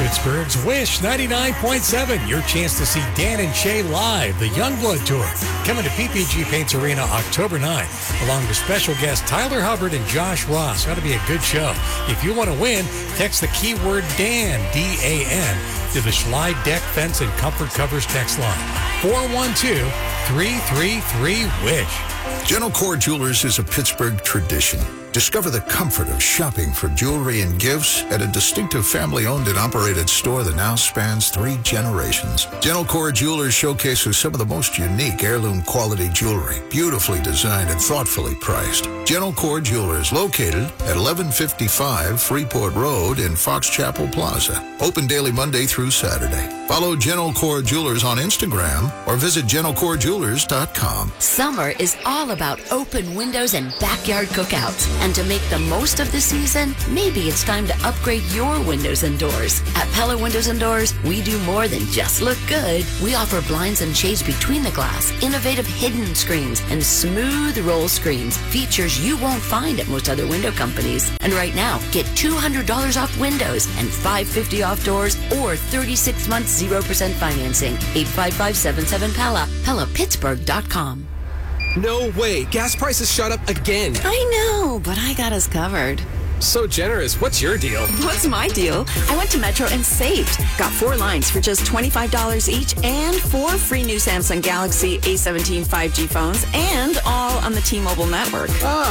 Pittsburgh's Wish 99.7. Your chance to see Dan and Shay live, the Youngblood Tour. Coming to PPG Paints Arena October 9th, along with special guests Tyler Hubbard and Josh Ross. That'll be a good show. If you want to win, text the keyword DAN, D-A-N, to the Schlei Deck, Fence, and Comfort Covers text line. 412-333-WISH. General Core Jewelers is a Pittsburgh tradition. Discover the comfort of shopping for jewelry and gifts at a distinctive family-owned and operated store that now spans 3 generations. General Core Jewelers showcases some of the most unique heirloom quality jewelry, beautifully designed and thoughtfully priced. General Core Jewelers, located at 1155 Freeport Road in Fox Chapel Plaza. Open daily Monday through Saturday. Follow General Core Jewelers on Instagram or visit GeneralCoreJewelers.com. Summer is all about open windows and backyard cookouts. And to make the most of the season, maybe it's time to upgrade your windows and doors. At Pella Windows and Doors, we do more than just look good. We offer blinds and shades between the glass, innovative hidden screens, and smooth roll screens, features you won't find at most other window companies. And right now, get $200 off windows and $550 off doors or 36 months 0% financing. 855-77-PELLA, PellaPittsburgh.com. No way. Gas prices shot up again. I know, but I got us covered. So generous. What's your deal? What's my deal? I went to Metro and saved. Got 4 lines for just $25 each and 4 free new Samsung Galaxy A17 5G phones and all on the T-Mobile network.